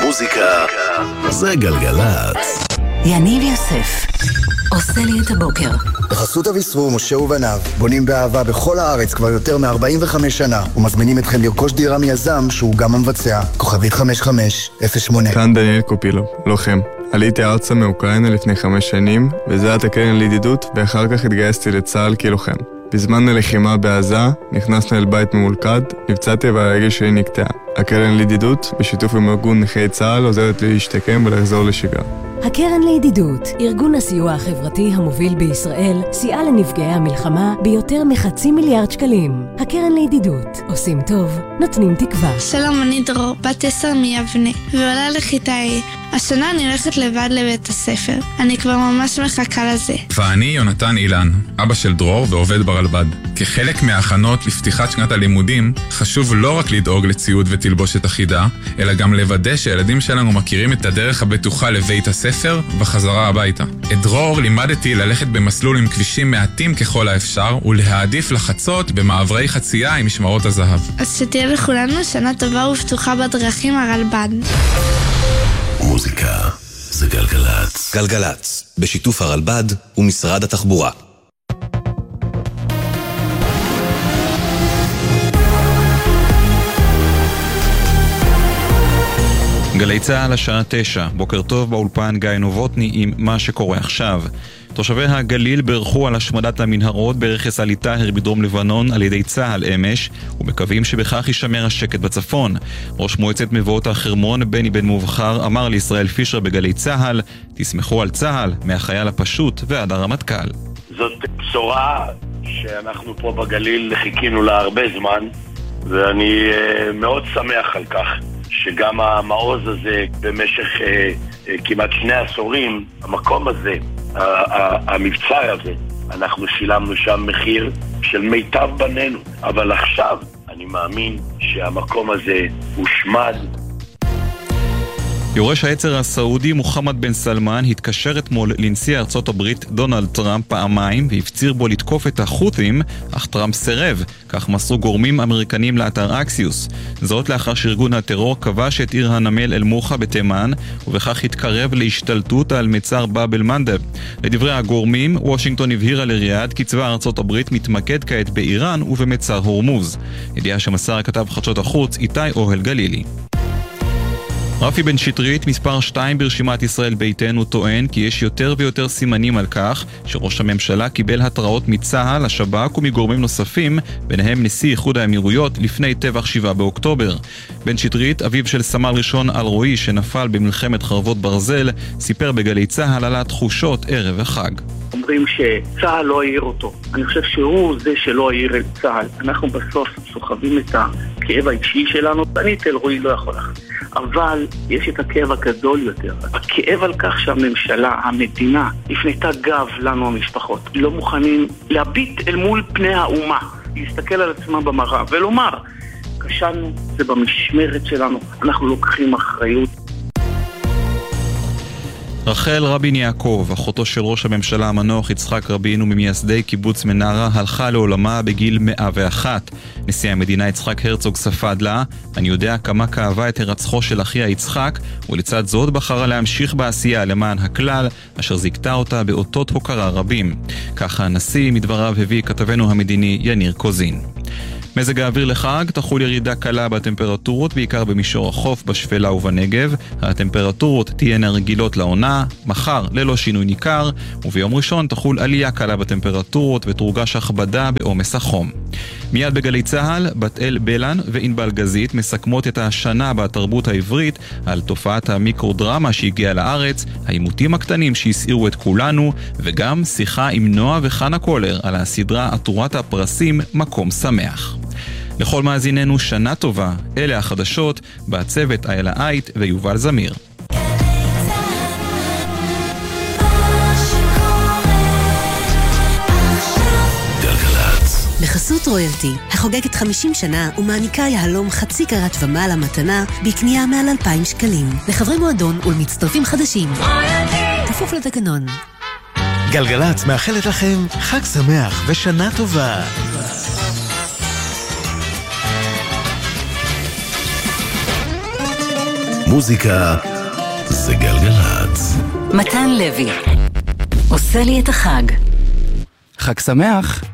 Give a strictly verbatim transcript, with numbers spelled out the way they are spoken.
מוזיקה זה גלגלצ. יניב יוסף עושה לי את הבוקר. בחסות אביסרו, משה ובניו, בונים באהבה בכל הארץ כבר יותר מ-ארבעים וחמש שנה, ומזמינים אתכם לרכוש דירה מיזם שהוא גם המבצע. כוכבית חמש חמש אפס שמונה. כאן דניאל קופילו, לוחם. עליתי ארצה מאוקראינה לפני חמש שנים, וזה את הקרן לידידות, ואחר כך התגייסתי לצה"ל כלוחם. בזמן הלחימה בעזה, נכנסנו אל בית ממולכד, נפצעתי והרגל שלי נקטעה. הקרן לידידות, בשיתוף עם ארגון נכי צה"ל, עוזרת לי להשתקם ולחזור לשגרה. הקרן לידידות, ארגון הסיוע החברתי המוביל בישראל, סייע לנפגעי המלחמה ביותר מחצי מיליארד שקלים. הקרן לידידות, עושים טוב, נותנים תקווה. שלום, אני דרור, בת עשר מיבנה, ועולה לכיתה A. השנה אני הולכת לבד לבית הספר. אני כבר ממש מחכה לזה. ואני יונתן אילן, אבא של דרור ועובד ברלב"ד. כחלק מההכנות לפתיחת שנת הלימודים, חשוב לא רק לדאוג לציוד ותלבושת אחידה, אלא גם לוודא שהילדים שלנו מכירים את הדרך הבטוחה לבית הספר וחזרה הביתה. את דרור לימדתי ללכת במסלול עם כבישים מעטים ככל האפשר, ולהעדיף לחצות במעברי חצייה עם משמרות הזהב. אז שתהיה לכולנו שנה טובה ופתוחה בדרכים הרלב"ד. מוזיקה זה גלגלצ. גלגלצ, בשיתוף הרלב"ד ומשרד התחבורה. גלי צהל השעה תשע, בוקר טוב באולפן גיא נובוטני עם מה שקורה עכשיו. תושבי הגליל ברחו על השמדת המנהרות ברכס עלי טהר בדרום לבנון על ידי צהל אמש, ומקווים שבכך יישמר השקט בצפון. ראש מועצת מבואות החרמון בני בן מובחר אמר לישראל פישר בגלי צהל, תסמכו על צהל מהחייל הפשוט ועד הרמטכ"ל. זאת בשורה שאנחנו פה בגליל חיכינו לה הרבה זמן, ואני uh, מאוד שמח על כך שגם המעוז הזה במשך uh, uh, כמעט שני עשורים, המקום הזה, המבצר הזה, אנחנו שילמנו שם מחיר של מיטב בנינו, אבל עכשיו אני מאמין שהמקום הזה הושמד. יורש העצר הסעודי מוחמד בן סלמן התקשר אתמול לנשיא ארצות הברית דונלד טראמפ פעמיים והפציר בו לתקוף את החות'ים, אך טראמפ סירב, כך מסרו גורמים אמריקנים לאתר אקסיוס. זאת לאחר שארגון הטרור כבש את עיר הנמל אל-מוחה בתימן, ובכך התקרב להשתלטות על מצר באב אל-מנדב. לדברי הגורמים, וושינגטון הבהירה לריאד כי צבא ארצות הברית מתמקד כעת באיראן ובמצר הורמוז. ידיעה שמסר הכתב חדשות החוץ איתי אוהל גלילי. רפי בן שטרית, מספר שתיים ברשימת ישראל ביתנו, טוען כי יש יותר ויותר סימנים על כך שראש הממשלה קיבל התראות מצה"ל, השב"כ ומגורמים נוספים, ביניהם נשיא איחוד האמירויות, לפני טבח שבעה באוקטובר. בן שטרית, אביו של סמל ראשון אל רועי שנפל במלחמת חרבות ברזל, סיפר בגלי צהל על התחושות ערב החג. אומרים שצהל לא העיר אותו. אני חושב שהוא זה שלא העיר את צהל. אנחנו בסוף סוחבים את הכאב האישי שלנו. אני את אלרועי לא יכול לך. אבל יש את הכאב הגדול יותר. הכאב על כך שהממשלה, המדינה, הפנתה גב לנו המשפחות. לא מוכנים להביט אל מול פני האומה. להסתכל על עצמם במראה ולומר, כשלנו, זה במשמרת שלנו. אנחנו לוקחים אחריות. רחל רבין יעקב, אחותו של ראש הממשלה המנוח יצחק רבין וממייסדי קיבוץ מנרה, הלכה לעולמה בגיל מאה ואחת. נשיא המדינה יצחק הרצוג ספד לה, אני יודע כמה כאבה את הרצחו של אחיה יצחק, ולצד זאת בחרה להמשיך בעשייה למען הכלל, אשר זיקתה אותה באותות הוקרה רבים. ככה הנשיא מדבריו הביא כתבנו המדיני יניר קוזין. מזג האוויר לחג, תחול ירידה קלה בטמפרטורות, בעיקר במישור החוף, בשפלה ובנגב. הטמפרטורות תהיינה רגילות לעונה, מחר ללא שינוי ניכר, וביום ראשון תחול עלייה קלה בטמפרטורות ותורגש הכבדה בעומס החום. מיד בגלי צהל, בת אל בלן וענבל גזית מסכמות את השנה בתרבות העברית על תופעת המיקרודרמה שהגיעה לארץ, העימותים הקטנים שהסעירו את כולנו, וגם שיחה עם נועה וחנה קולר על הסדרה עטורת הפרסים מקום שמח. לכל מאזיננו שנה טובה, אלה החדשות, בצוות איילה אייט ויובל זמיר. בחסות רויאלטי, החוגגת חמישים שנה ומעניקה יהלום חצי קרת ומעלה מתנה בקנייה מעל אלפיים שקלים. לחברי מועדון ולמצטרפים חדשים. כפוף לתקנון. גלגלצ מאחלת לכם חג שמח ושנה טובה. מוזיקה זה גלגלצ. מתן לוי עושה לי את החג. חג שמח.